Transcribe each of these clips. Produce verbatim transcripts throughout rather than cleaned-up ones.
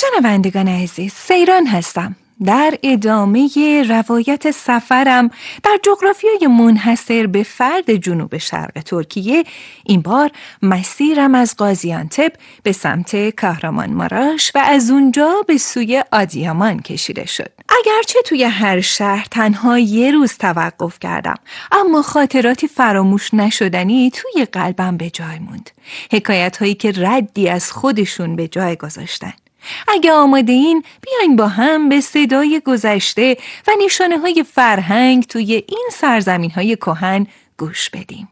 شنوندگان عزیز، سیران هستم. در ادامه روایت سفرم در جغرافیای منحصر به فرد جنوب شرق ترکیه، این بار مسیرم از قازیانتپ به سمت کاهرامانماراش و از اونجا به سوی آدیامان کشیده شد. اگرچه توی هر شهر تنها یه روز توقف کردم، اما خاطراتی فراموش نشدنی توی قلبم به جای موند. حکایت هایی که ردی از خودشون به جای گذاشتن. اگه آماده این، بیاین با هم به صدای گذشته و نشانه های فرهنگ توی این سرزمین های کهن گوش بدیم.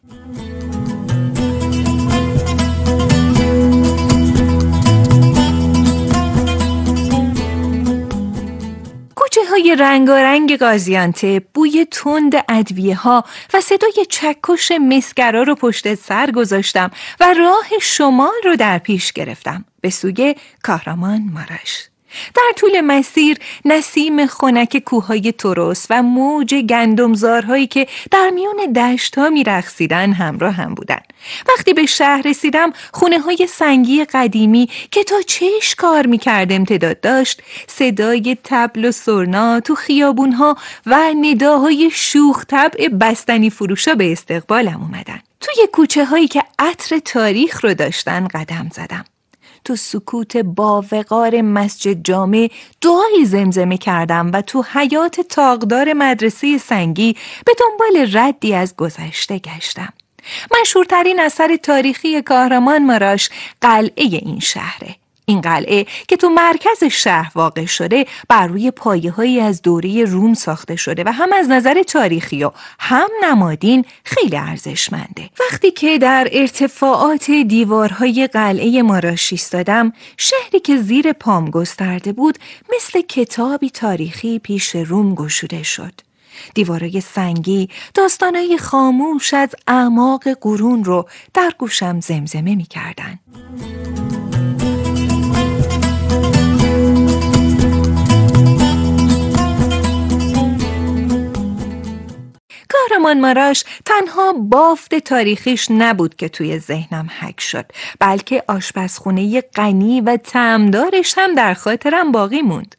کوچه های رنگارنگ قازیانتپ، بوی تند ادویه ها و صدای چکش مسگرا رو پشت سر گذاشتم و راه شمال رو در پیش گرفتم به سوی کاهرامانماراش. در طول مسیر نسیم خنک کوههای ترس و موج گندمزارهایی که در میون دشت‌ها می‌رقصیدن همراه هم بودن. وقتی به شهر رسیدم، خونه‌های سنگی قدیمی که تا چش کار می‌کرد امتداد داشت، صدای طبل و سرنا تو خیابون‌ها و نداهای شوخ طبع بستنی فروشا به استقبالم اومدن. توی کوچه‌هایی که عطر تاریخ رو داشتن قدم زدم. تو سکوت باوقار مسجد جامع دعایی زمزمه کردم و تو حیات تاقدار مدرسه سنگی به دنبال ردی از گذشته گشتم. مشهورترین اثر تاریخی کاهرامانماراش قلعه این شهره. این قلعه که تو مرکز شهر واقع شده بر روی پایه‌هایی از دوره روم ساخته شده و هم از نظر تاریخی و هم نمادین خیلی ارزشمنده. وقتی که در ارتفاعات دیوارهای قلعه ماراش ایستادم، شهری که زیر پام گسترده بود مثل کتابی تاریخی پیش روم گشوده شد. دیوارای سنگی داستانای خاموش از اعماق قرون رو در گوشم زمزمه می کردن. کاهرامانماراش تنها بافت تاریخیش نبود که توی ذهنم حک شد، بلکه آشپزخونه غنی و طعمدارش هم در خاطرم باقی موند.